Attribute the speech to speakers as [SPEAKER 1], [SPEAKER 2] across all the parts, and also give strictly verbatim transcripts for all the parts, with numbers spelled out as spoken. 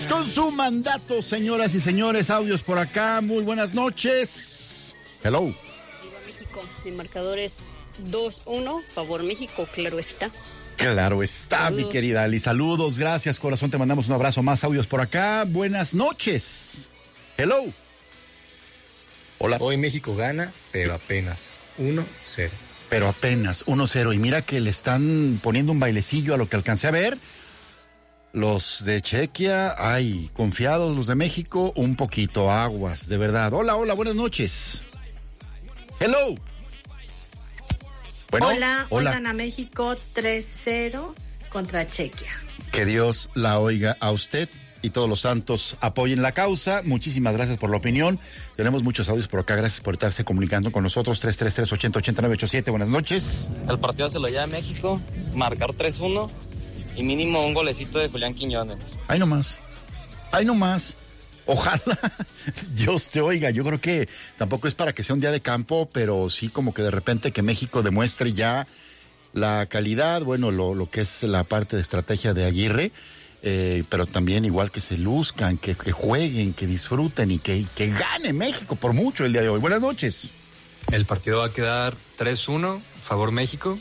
[SPEAKER 1] Con su mandato, señoras y señores, audios por acá. Muy buenas noches. Hello.
[SPEAKER 2] Viva México. Mi marcador es dos uno. Favor México, claro está.
[SPEAKER 1] Claro está, saludos. Mi querida Ali. Saludos, gracias, corazón. Te mandamos un abrazo. Más audios por acá. Buenas noches. Hello. Hola.
[SPEAKER 3] Hoy México gana, pero apenas uno cero.
[SPEAKER 1] Pero apenas uno cero. Y mira que le están poniendo un bailecillo a lo que alcancé a ver. Los de Chequia, ay, confiados los de México, un poquito aguas, de verdad. Hola, hola, buenas noches. Hello.
[SPEAKER 4] Bueno, hola, hola. Oigan a México tres cero contra Chequia.
[SPEAKER 1] Que Dios la oiga a usted y todos los santos apoyen la causa. Muchísimas gracias por la opinión. Tenemos muchos audios por acá, gracias por estarse comunicando con nosotros. tres tres tres, ochenta, ochenta y nueve, ochenta y siete, buenas noches.
[SPEAKER 5] El partido se lo lleva a México, marcar tres uno. Y mínimo un golecito de Julián Quiñones.
[SPEAKER 1] Ahí nomás, ahí nomás. Ojalá Dios te oiga. Yo creo que tampoco es para que sea un día de campo, pero sí como que de repente que México demuestre ya la calidad, bueno, lo, lo que es la parte de estrategia de Aguirre, eh, pero también igual que se luzcan, que, que jueguen, que disfruten y que, que gane México por mucho el día de hoy. Buenas noches.
[SPEAKER 3] El partido va a quedar tres uno, favor México.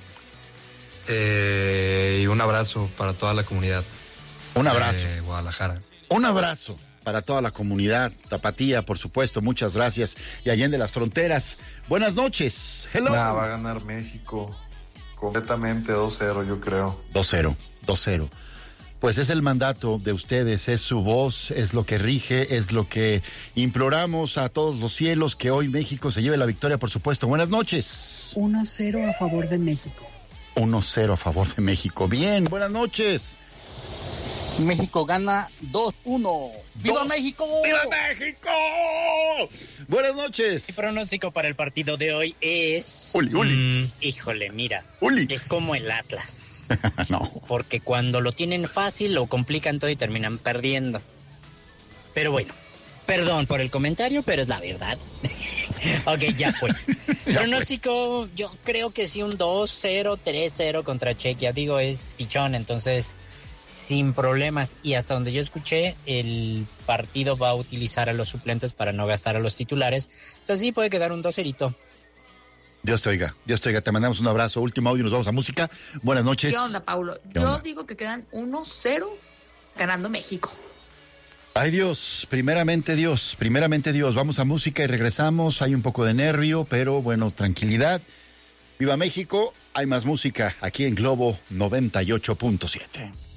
[SPEAKER 3] Eh, y un abrazo para toda la comunidad.
[SPEAKER 1] Un abrazo.
[SPEAKER 3] De Guadalajara.
[SPEAKER 1] Un abrazo para toda la comunidad tapatía, por supuesto. Muchas gracias. Y allende las fronteras. Buenas noches. Hello.
[SPEAKER 6] Nah, va a ganar México. Completamente dos cero, yo creo.
[SPEAKER 1] dos cero, dos cero. Pues es el mandato de ustedes, es su voz, es lo que rige, es lo que imploramos a todos los cielos, que hoy México se lleve la victoria, por supuesto. Buenas noches.
[SPEAKER 7] uno cero a favor de México.
[SPEAKER 1] uno cero a favor de México. Bien, buenas noches.
[SPEAKER 8] México gana dos uno. ¡Viva
[SPEAKER 1] Dos.
[SPEAKER 8] México!
[SPEAKER 1] ¡Viva México! Buenas noches.
[SPEAKER 9] Mi pronóstico para el partido de hoy es...
[SPEAKER 1] Uli, uli.
[SPEAKER 9] Mm, híjole, mira.
[SPEAKER 1] Uli.
[SPEAKER 9] Es como el Atlas.
[SPEAKER 1] No.
[SPEAKER 9] Porque cuando lo tienen fácil, lo complican todo y terminan perdiendo. Pero bueno, perdón por el comentario, pero es la verdad. Ok, ya pues.
[SPEAKER 1] Ya
[SPEAKER 9] Pronóstico, pues. Yo creo que sí, un dos cero, tres cero contra Chequia. Digo, es pichón, entonces... sin problemas, y hasta donde yo escuché, el partido va a utilizar a los suplentes para no gastar a los titulares, entonces sí puede quedar un dos cero.
[SPEAKER 1] Dios te oiga, Dios te oiga, te mandamos un abrazo, último audio y nos vamos a música. Buenas noches.
[SPEAKER 4] ¿Qué onda, Paulo?
[SPEAKER 1] ¿Qué
[SPEAKER 4] Yo
[SPEAKER 1] onda?
[SPEAKER 4] digo que quedan uno cero ganando México.
[SPEAKER 1] Ay Dios, primeramente Dios, primeramente Dios, vamos a música y regresamos, hay un poco de nervio, pero bueno, tranquilidad. Viva México, hay más música aquí en Globo noventa y ocho punto siete.